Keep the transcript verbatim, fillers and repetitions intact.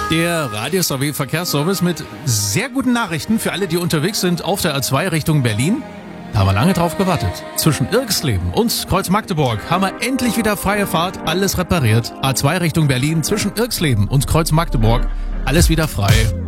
Der Radio S A W Verkehrsservice mit sehr guten Nachrichten für alle, die unterwegs sind auf der A zwei Richtung Berlin. Da haben wir lange drauf gewartet. Zwischen Irxleben und Kreuz-Magdeburg haben wir endlich wieder freie Fahrt, alles repariert. A zwei Richtung Berlin zwischen Irxleben und Kreuz-Magdeburg, alles wieder frei.